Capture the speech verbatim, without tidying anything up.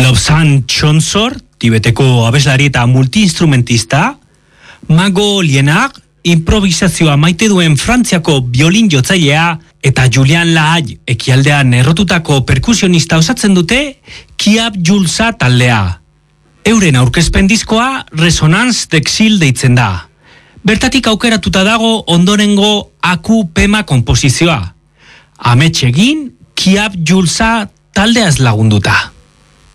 Lobsang Chonsor, Tibeteko abeslari eta multiinstrumentista, Mago Lienar, improvisazioa maite duen Frantziako biolin jotzailea, eta Julian Lahaye, ekialdean errotutako perkusionista osatzen dute Kiab Julsa taldea. Euren aurkezpen diskoa Resonance d'Exil deitzen da. Bertatik aukeratuta dago ondorengo Aku Pema konposizioa. Amets egin Kiab Julsa taldeaz lagunduta.